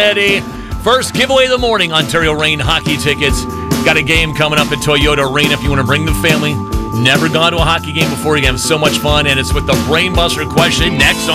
ready. First giveaway of the morning, Ontario Reign hockey tickets. Got a game coming up at Toyota Arena if you want to bring the family. Never gone to a hockey game before. You can have so much fun, and it's with the Brainbuster question next on